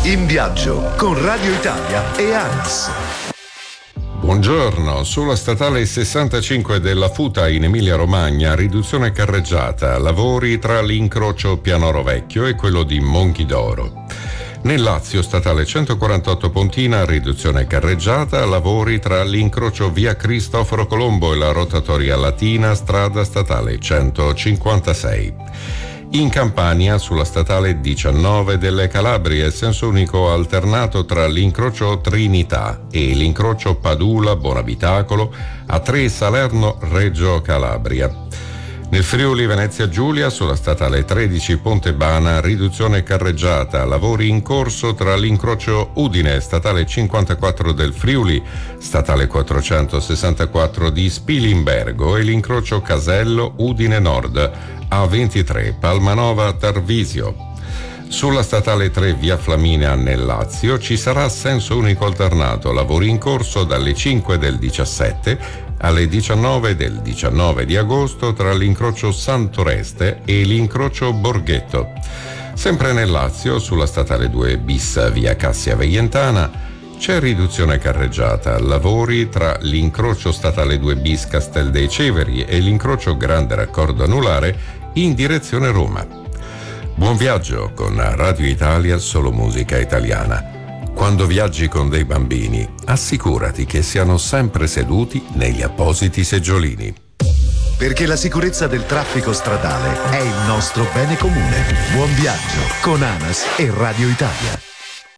In viaggio con Radio Italia e ANAS. Buongiorno, sulla statale 65 della Futa in Emilia-Romagna, riduzione carreggiata, lavori tra l'incrocio Pianoro Vecchio e quello di Monchidoro. Nel Lazio, statale 148 Pontina, riduzione carreggiata, lavori tra l'incrocio via Cristoforo Colombo e la rotatoria Latina, strada statale 156. In Campania, sulla statale 19 delle Calabrie, senso unico alternato tra l'incrocio Trinità e l'incrocio Padula Bonabitacolo a 3 Salerno Reggio Calabria. Nel Friuli Venezia Giulia, sulla statale 13 Ponte Bana, riduzione carreggiata, lavori in corso tra l'incrocio Udine, statale 54 del Friuli, statale 464 di Spilimbergo e l'incrocio Casello Udine Nord, A23 Palmanova Tarvisio. Sulla statale 3 via Flaminia nel Lazio ci sarà senso unico alternato, lavori in corso dalle 5 del 17 alle 19 del 19 di agosto tra l'incrocio Santoreste e l'incrocio Borghetto. Sempre nel Lazio, sulla statale 2 bis via Cassia Veientana, c'è riduzione carreggiata, lavori tra l'incrocio statale 2 bis Castel dei Ceveri e l'incrocio Grande Raccordo Anulare in direzione Roma. Buon viaggio con Radio Italia, solo musica italiana. Quando viaggi con dei bambini, assicurati che siano sempre seduti negli appositi seggiolini. Perché la sicurezza del traffico stradale è il nostro bene comune. Buon viaggio con ANAS e Radio Italia.